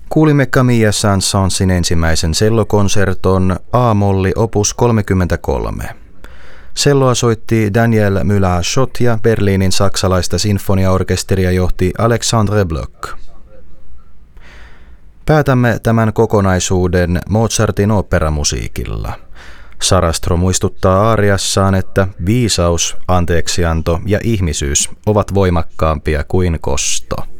Kuulimme Camille Saint-Saënsin ensimmäisen sellokonserton A-molli opus 33. Selloa soitti Daniel Müller-Schott ja Berliinin saksalaista sinfoniaorkesteria johti Alexandre Bloch. Päätämme tämän kokonaisuuden Mozartin oopperamusiikilla. Sarastro muistuttaa aariassaan, että viisaus, anteeksianto ja ihmisyys ovat voimakkaampia kuin kosto.